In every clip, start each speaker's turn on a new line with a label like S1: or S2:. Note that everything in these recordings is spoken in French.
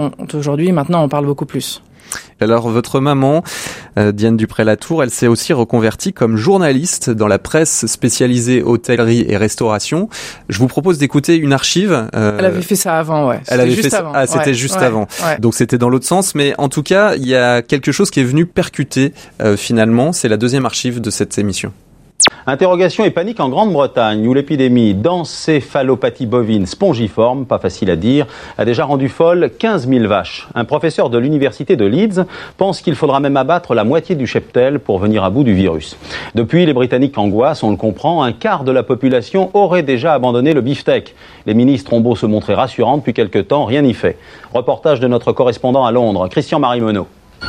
S1: Aujourd'hui, maintenant, on parle beaucoup plus.
S2: Alors, votre maman, Diane Dupré-Latour, elle s'est aussi reconvertie comme journaliste dans la presse spécialisée hôtellerie et restauration. Je vous propose d'écouter une archive.
S1: Elle avait fait ça avant, ouais.
S2: Elle avait fait ça avant. Ah, c'était juste avant. Ouais. Donc, c'était dans l'autre sens. Mais en tout cas, il y a quelque chose qui est venu percuter, finalement. C'est la deuxième archive de cette émission.
S3: Interrogation et panique en Grande-Bretagne où l'épidémie d'encéphalopathie bovine spongiforme, pas facile à dire, a déjà rendu folle 15 000 vaches. Un professeur de l'université de Leeds pense qu'il faudra même abattre la moitié du cheptel pour venir à bout du virus. Depuis, les Britanniques angoissent, on le comprend, un quart de la population aurait déjà abandonné le beefsteak. Les ministres ont beau se montrer rassurants depuis quelque temps, rien n'y fait. Reportage de notre correspondant à Londres, Christian Marimonneau.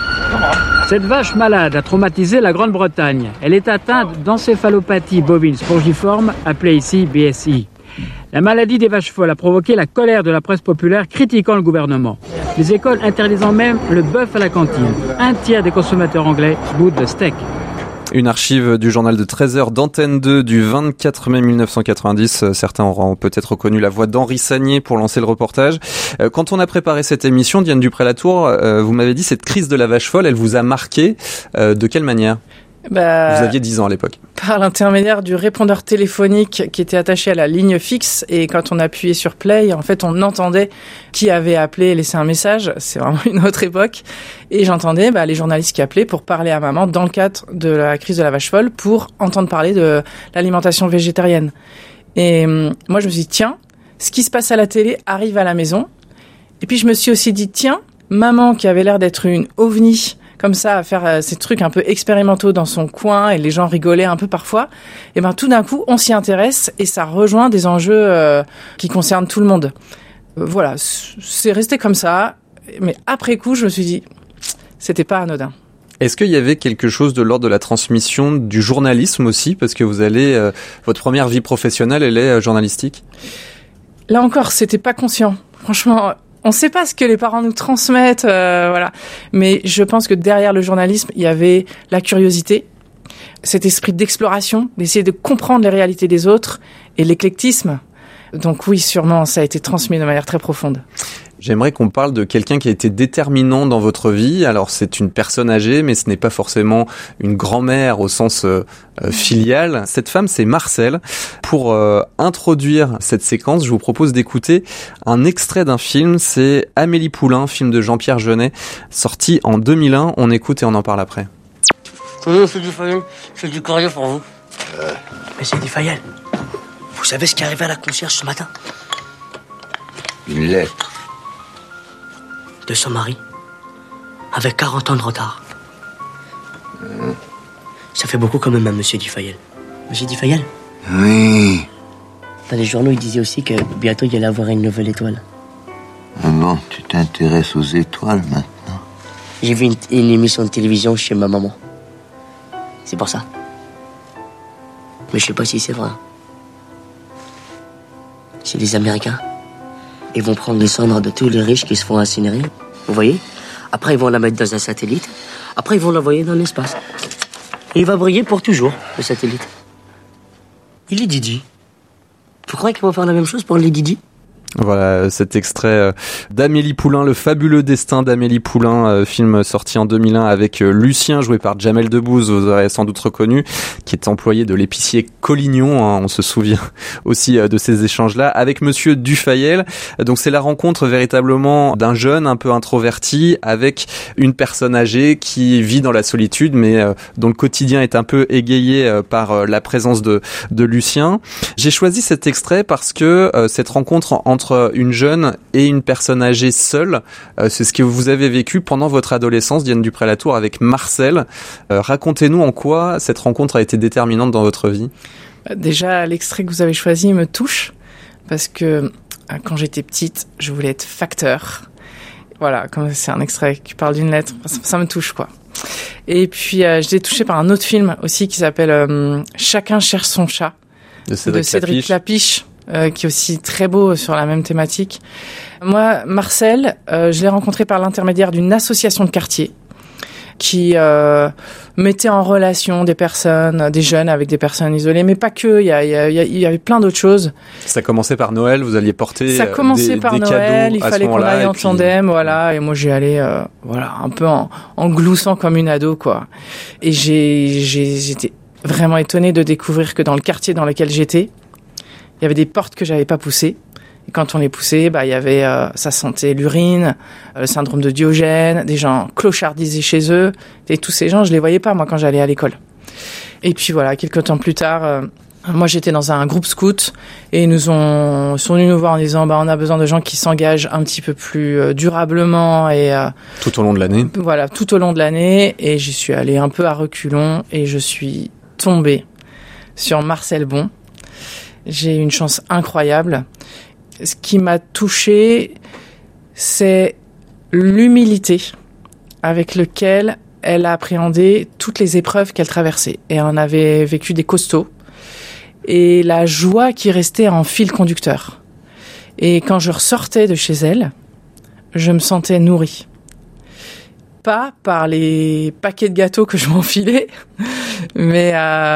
S4: Cette vache malade a traumatisé la Grande-Bretagne. Elle est atteinte d'encéphalopathie bovine spongiforme, appelée ici BSI. La maladie des vaches folles a provoqué la colère de la presse populaire critiquant le gouvernement. Les écoles interdisant même le bœuf à la cantine. Un tiers des consommateurs anglais goûtent de steak.
S2: Une archive du journal de 13h d'Antenne 2 du 24 mai 1990. Certains auront peut-être reconnu la voix d'Henri Sagnier pour lancer le reportage. Quand on a préparé cette émission, Diane Dupré-Latour, vous m'avez dit cette crise de la vache folle, elle vous a marqué. De quelle manière ? Vous aviez 10 ans à l'époque.
S1: Par l'intermédiaire du répondeur téléphonique qui était attaché à la ligne fixe, et quand on appuyait sur play, en fait, on entendait qui avait appelé et laissé un message. C'est vraiment une autre époque. Et j'entendais les journalistes qui appelaient pour parler à maman dans le cadre de la crise de la vache folle pour entendre parler de l'alimentation végétarienne. Et moi, je me suis dit, tiens, ce qui se passe à la télé arrive à la maison. Et puis, je me suis aussi dit, tiens, maman qui avait l'air d'être une ovni, comme ça, à faire ces trucs un peu expérimentaux dans son coin, et les gens rigolaient un peu parfois, et tout d'un coup, on s'y intéresse, et ça rejoint des enjeux qui concernent tout le monde. Voilà, c'est resté comme ça, mais après coup, je me suis dit, c'était pas anodin.
S2: Est-ce qu'il y avait quelque chose de l'ordre de la transmission du journalisme aussi, parce que vous allez, votre première vie professionnelle, elle est journalistique ?
S1: Là encore, c'était pas conscient. Franchement, on ne sait pas ce que les parents nous transmettent, voilà. Mais je pense que derrière le journalisme, il y avait la curiosité, cet esprit d'exploration, d'essayer de comprendre les réalités des autres et l'éclectisme. Donc oui, sûrement, ça a été transmis de manière très profonde.
S2: J'aimerais qu'on parle de quelqu'un qui a été déterminant dans votre vie. Alors, c'est une personne âgée, mais ce n'est pas forcément une grand-mère au sens filial. Cette femme, c'est Marcel. Pour introduire cette séquence, je vous propose d'écouter un extrait d'un film. C'est Amélie Poulain, film de Jean-Pierre Jeunet, sorti en 2001. On écoute et on en parle après.
S5: Monsieur Dufayel, j'ai du courrier pour vous.
S6: Monsieur Dufayel, vous savez ce qui est arrivé à la concierge ce matin ?
S7: Une lettre.
S6: De son mari, avec 40 ans de retard. Ça fait beaucoup quand même à Monsieur Dufayel. Monsieur Dufayel ?
S7: Oui.
S6: Dans les journaux, il disait aussi que bientôt il allait avoir une nouvelle étoile.
S7: Ah bon, tu t'intéresses aux étoiles maintenant ?
S6: J'ai vu une émission de télévision chez ma maman. C'est pour ça. Mais je sais pas si c'est vrai. C'est les Américains. Ils vont prendre les cendres de tous les riches qui se font incinérer. Vous voyez ? Après, ils vont la mettre dans un satellite. Après, ils vont l'envoyer dans l'espace. Et il va briller pour toujours, le satellite. Il est Didi. Vous croyez qu'ils vont faire la même chose pour les Didi ?
S2: Voilà cet extrait d'Amélie Poulain, le fabuleux destin d'Amélie Poulain, film sorti en 2001 avec Lucien, joué par Jamel Debbouze, vous aurez sans doute reconnu, qui est employé de l'épicier Collignon, on se souvient aussi de ces échanges-là, avec Monsieur Dufayel. Donc c'est la rencontre véritablement d'un jeune un peu introverti avec une personne âgée qui vit dans la solitude, mais dont le quotidien est un peu égayé par la présence de Lucien. J'ai choisi cet extrait parce que cette rencontre entre une jeune et une personne âgée seule, c'est ce que vous avez vécu pendant votre adolescence, Diane Dupré-Latour, avec Marcel. Racontez-nous en quoi cette rencontre a été déterminante dans votre vie.
S1: Déjà, l'extrait que vous avez choisi me touche, parce que quand j'étais petite, je voulais être facteur. Voilà, comme c'est un extrait qui parle d'une lettre, ça me touche, quoi. Et puis, j'étais touchée par un autre film aussi qui s'appelle « Chacun cherche son chat »
S2: de Cédric
S1: Klapisch. Qui est aussi très beau sur la même thématique. Moi, Marcel, je l'ai rencontré par l'intermédiaire d'une association de quartier qui mettait en relation des personnes, des jeunes avec des personnes isolées, mais pas que. Il y avait plein d'autres choses.
S2: Ça commençait par Noël, vous alliez porter
S1: ça commençait par
S2: des
S1: Noël,
S2: cadeaux
S1: il fallait qu'on aille en tandem, voilà. Et moi, j'y allais, un peu en gloussant comme une ado, quoi. Et j'étais vraiment étonnée de découvrir que dans le quartier dans lequel j'étais, il y avait des portes que j'avais pas poussées. Et quand on les poussait, il y avait, ça sentait l'urine, le syndrome de Diogène, des gens clochardisés chez eux. Et tous ces gens, je les voyais pas, moi, quand j'allais à l'école. Et puis voilà, quelques temps plus tard, moi, j'étais dans un groupe scout et ils sont venus nous voir en disant, on a besoin de gens qui s'engagent un petit peu plus durablement et
S2: tout au long de l'année.
S1: Voilà, tout au long de l'année. Et j'y suis allée un peu à reculons et je suis tombée sur Marcel Bon. J'ai eu une chance incroyable. Ce qui m'a touchée, c'est l'humilité avec laquelle elle a appréhendé toutes les épreuves qu'elle traversait. Et on avait vécu des costauds. Et la joie qui restait en fil conducteur. Et quand je ressortais de chez elle, je me sentais nourrie. Pas par les paquets de gâteaux que je m'enfilais, mais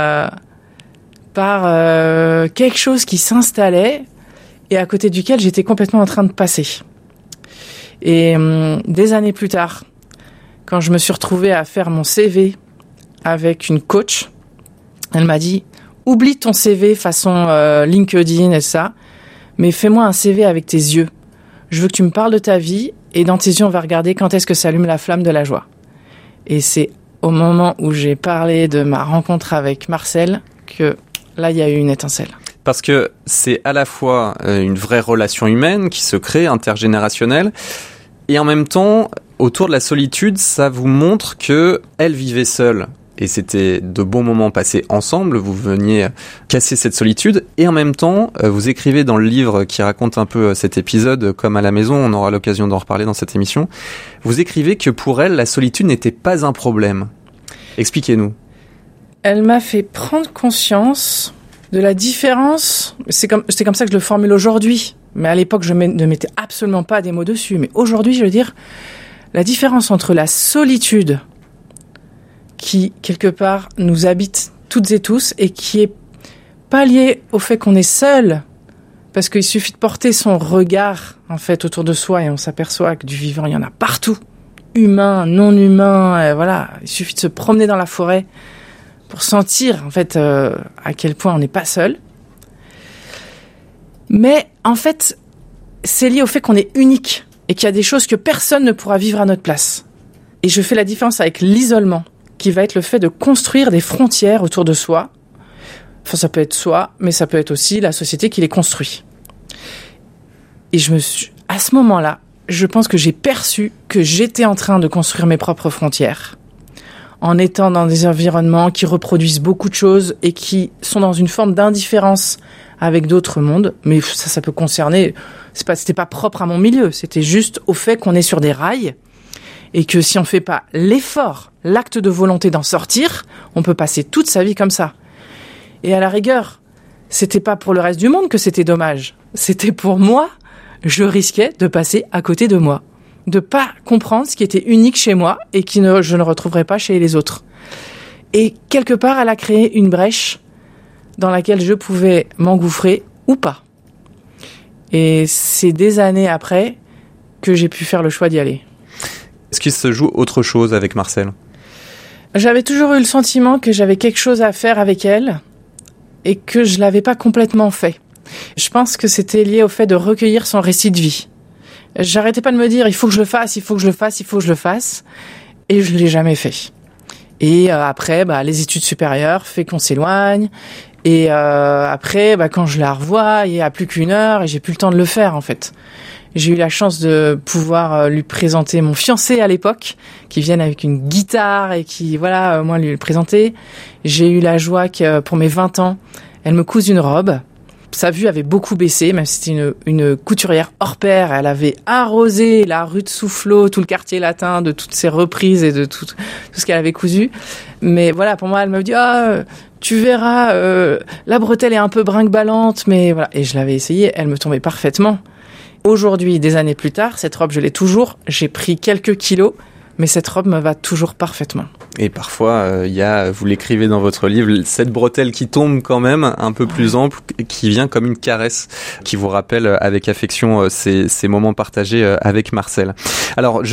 S1: par quelque chose qui s'installait et à côté duquel j'étais complètement en train de passer. Et des années plus tard, quand je me suis retrouvée à faire mon CV avec une coach, elle m'a dit « Oublie ton CV façon LinkedIn et ça, mais fais-moi un CV avec tes yeux. Je veux que tu me parles de ta vie et dans tes yeux, on va regarder quand est-ce que s'allume la flamme de la joie. » Et c'est au moment où j'ai parlé de ma rencontre avec Marcel que là, il y a eu une étincelle.
S2: Parce que c'est à la fois une vraie relation humaine qui se crée, intergénérationnelle, et en même temps, autour de la solitude, ça vous montre que elle vivait seule. Et c'était de bons moments passés ensemble, vous veniez casser cette solitude, et en même temps, vous écrivez dans le livre qui raconte un peu cet épisode, comme à la maison, on aura l'occasion d'en reparler dans cette émission, vous écrivez que pour elle, la solitude n'était pas un problème. Expliquez-nous.
S1: Elle m'a fait prendre conscience de la différence, c'est comme ça que je le formule aujourd'hui, mais à l'époque je ne mettais absolument pas des mots dessus, mais aujourd'hui je veux dire, la différence entre la solitude qui quelque part nous habite toutes et tous et qui est pas liée au fait qu'on est seul, parce qu'il suffit de porter son regard en fait autour de soi et on s'aperçoit que du vivant il y en a partout, humain, non humain, voilà, il suffit de se promener dans la forêt pour sentir en fait à quel point on n'est pas seul. Mais en fait, c'est lié au fait qu'on est unique et qu'il y a des choses que personne ne pourra vivre à notre place. Et je fais la différence avec l'isolement, qui va être le fait de construire des frontières autour de soi. Enfin, ça peut être soi, mais ça peut être aussi la société qui les construit. Et à ce moment-là, je pense que j'ai perçu que j'étais en train de construire mes propres frontières, en étant dans des environnements qui reproduisent beaucoup de choses et qui sont dans une forme d'indifférence avec d'autres mondes. Mais ça peut concerner, c'était pas propre à mon milieu, c'était juste au fait qu'on est sur des rails et que si on fait pas l'effort, l'acte de volonté d'en sortir, on peut passer toute sa vie comme ça. Et à la rigueur, c'était pas pour le reste du monde que c'était dommage. C'était pour moi, je risquais de passer à côté de moi, de pas comprendre ce qui était unique chez moi et je ne retrouverais pas chez les autres. Et quelque part, elle a créé une brèche dans laquelle je pouvais m'engouffrer ou pas. Et c'est des années après que j'ai pu faire le choix d'y aller.
S2: Est-ce qu'il se joue autre chose avec Marcel ?
S1: J'avais toujours eu le sentiment que j'avais quelque chose à faire avec elle et que je l'avais pas complètement fait. Je pense que c'était lié au fait de recueillir son récit de vie. J'arrêtais pas de me dire, il faut que je le fasse, il faut que je le fasse, il faut que je le fasse. Et je l'ai jamais fait. Et après, les études supérieures fait qu'on s'éloigne. Et après, quand je la revois, il y a plus qu'une heure et j'ai plus le temps de le faire, en fait. J'ai eu la chance de pouvoir lui présenter mon fiancé à l'époque, qui vienne avec une guitare et qui, moi, lui le présenter. J'ai eu la joie que, pour mes 20 ans, elle me couse une robe. Sa vue avait beaucoup baissé, même si c'était une couturière hors pair. Elle avait arrosé la rue de Soufflot, tout le quartier latin, de toutes ses reprises et de tout ce qu'elle avait cousu. Mais voilà, pour moi, elle me dit, tu verras, la bretelle est un peu brinque-ballante, mais voilà. Et je l'avais essayé, elle me tombait parfaitement. Aujourd'hui, des années plus tard, cette robe, je l'ai toujours. J'ai pris quelques kilos, mais cette robe me va toujours parfaitement.
S2: Et parfois, il y a, vous l'écrivez dans votre livre, cette bretelle qui tombe quand même, un peu plus ample, qui vient comme une caresse, qui vous rappelle avec affection ces moments partagés avec Marcel. Alors,